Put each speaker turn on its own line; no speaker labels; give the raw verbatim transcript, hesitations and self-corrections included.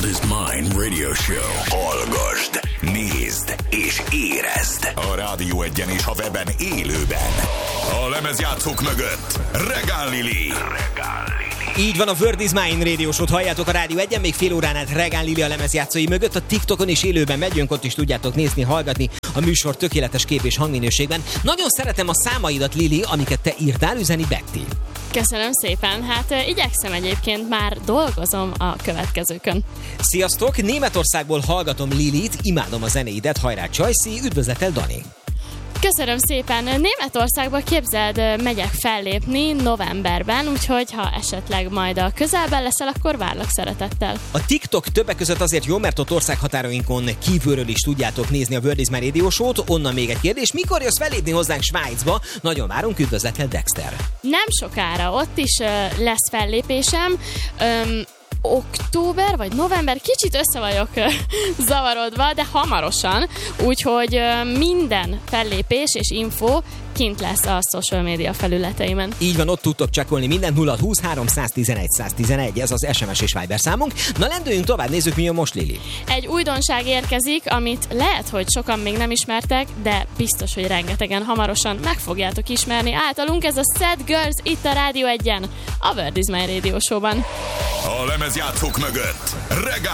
World is Mine Radio Show. Hallgasd, nézd és érezd a Rádió Egyen és a weben élőben. A lemezjátszók mögött Regál Lili.
Így van, a World is Mine Radio Show-t halljátok a Rádió Egyen, még fél órán át Regál Lili a lemezjátszói mögött. A TikTokon is élőben megyünk, ott is tudjátok nézni, hallgatni a műsor tökéletes kép és hangminőségben. Nagyon szeretem a számaidat, Lili, amiket te írtál, üzeni Betty.
Köszönöm szépen, hát igyekszem egyébként, már dolgozom a következőkön.
Sziasztok, Németországból hallgatom Lilit, imádom a zenéidet, hajrá Csajci, üdvözletel Dani.
Köszönöm szépen, Németországba képzeld, megyek fellépni novemberben, úgyhogy ha esetleg majd a közelben leszel, akkor várlak szeretettel.
A TikTok többek között azért jó, mert ott országhatárainkon kívülről is tudjátok nézni a World is Mine Radio Show-t. Onnan még egy kérdés, mikor jössz fellépni hozzánk Svájcba? Nagyon várunk, üdvözletel Dexter.
Nem sokára, ott is uh, lesz fellépésem. Um, október vagy november, kicsit össze vagyok zavarodva, de hamarosan, úgyhogy minden fellépés és info kint lesz a social media felületeimen.
Így van, ott tudtok csekkolni minden. Nulla húsz háromszáztizenegy száztizenegy, ez az es em es és Viber számunk. Na, lendüljünk tovább, nézzük, mi jön most, Lili.
Egy újdonság érkezik, amit lehet, hogy sokan még nem ismertek, de biztos, hogy rengetegen hamarosan meg fogjátok ismerni általunk. Ez a Sad Girls itt a Rádió Egyen, a World is Mine Radio Show-ban.
A lemezjátszók mögött Regál